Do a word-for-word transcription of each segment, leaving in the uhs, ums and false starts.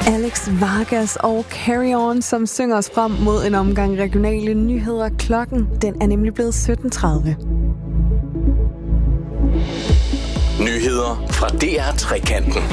Alex Vargas og Carry On, som synger os frem mod en omgang regionale nyheder. Klokken, den er nemlig blevet sytten tredive. Nyheder fra D R Trekanten.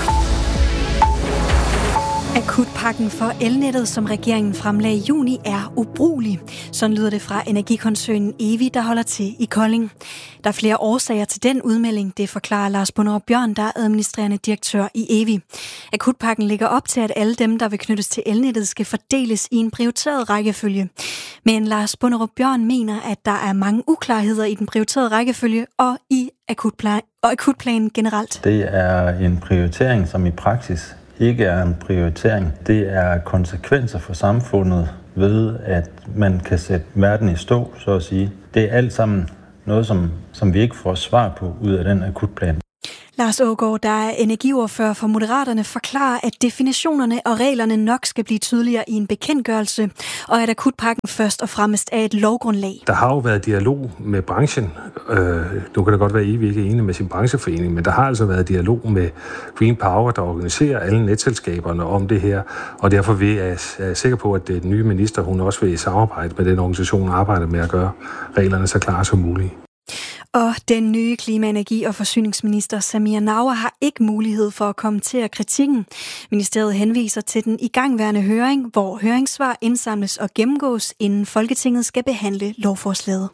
Akutpakken for elnettet, som regeringen fremlagde i juni, er ubrugelig. Sådan lyder det fra energikoncernen Evi, der holder til i Kolding. Der er flere årsager til den udmelding, det forklarer Lars Bonderup Bjørn, der er administrerende direktør i Evi. Akutpakken ligger op til, at alle dem, der vil knyttes til elnettet, skal fordeles i en prioriteret rækkefølge. Men Lars Bonderup Bjørn mener, at der er mange uklarheder i den prioriterede rækkefølge og i akutplan- og akutplanen generelt. Det er en prioritering, som i praksis ikke er en prioritering. Det er konsekvenser for samfundet ved, at man kan sætte verden i stå, så at sige. Det er alt sammen noget, som, som vi ikke får svar på ud af den akutplan. Lars Aagaard, der er energiordfører for Moderaterne, forklarer, at definitionerne og reglerne nok skal blive tydeligere i en bekendtgørelse, og at akutpakken først og fremmest er et lovgrundlag. Der har jo været dialog med branchen. Øh, nu kan det godt være, at I ikke er enige med sin brancheforening, men der har altså været dialog med Green Power, der organiserer alle netselskaberne om det her, og derfor vil jeg, er jeg sikker på, at den nye minister, hun også vil i samarbejde med den organisation, arbejde med at gøre reglerne så klare som muligt. Og den nye klima-, energi- og forsyningsminister Samir Nawa har ikke mulighed for at kommentere kritikken. Ministeriet henviser til den igangværende høring, hvor høringssvar indsamles og gennemgås, inden Folketinget skal behandle lovforslaget.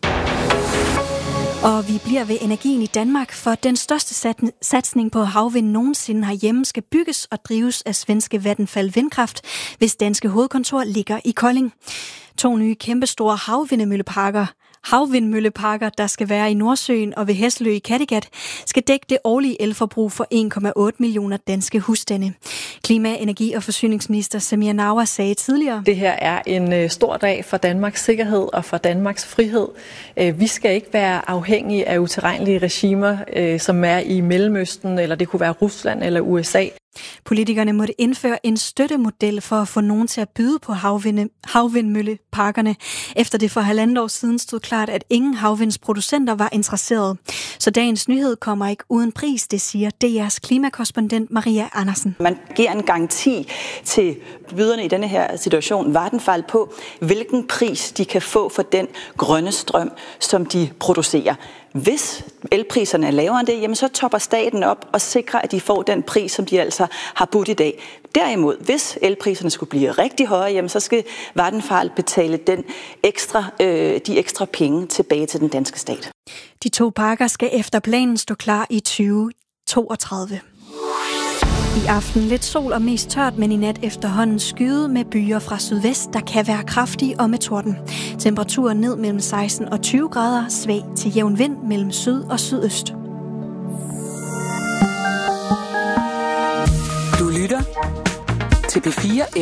Og vi bliver ved energien i Danmark, for den største satsning på havvind nogensinde herhjemme skal bygges og drives af svenske Vattenfall Vindkraft, hvis danske hovedkontor ligger i Kolding. To nye kæmpestore havvindmølleparker Havvindmølleparker, der skal være i Nordsøen og ved Hesselø i Kattegat, skal dække det årlige elforbrug for en komma otte millioner danske husstande. Klima-, energi- og forsyningsminister Samir Nawa sagde tidligere: Det her er en stor dag for Danmarks sikkerhed og for Danmarks frihed. Vi skal ikke være afhængige af utilregnelige regimer, som er i Mellemøsten, eller det kunne være Rusland eller U S A. Politikerne måtte indføre en støttemodel for at få nogen til at byde på havvinde, havvindmølleparkerne, efter det for halvandet år siden stod klart, at ingen havvindsproducenter var interesserede. Så dagens nyhed kommer ikke uden pris, det siger D R's klimakorrespondent Maria Andersen. Man giver en garanti til byderne i denne her situation, Vattenfall, på hvilken pris de kan få for den grønne strøm, som de producerer. Hvis elpriserne er lavere end det, jamen så topper staten op og sikrer, at de får den pris, som de altså har budt i dag. Derimod, hvis elpriserne skulle blive rigtig høje, jamen så skal Vattenfall betale den ekstra, øh, de ekstra penge tilbage til den danske stat. De to parker skal efter planen stå klar i tyve toogtredive. I aften lidt sol og mest tørt, men i nat efterhånden skyet med byer fra sydvest, der kan være kraftige og med torden. Temperaturen ned mellem seksten og tyve grader, svag til jævn vind mellem syd og sydøst. Du lytter til P fire.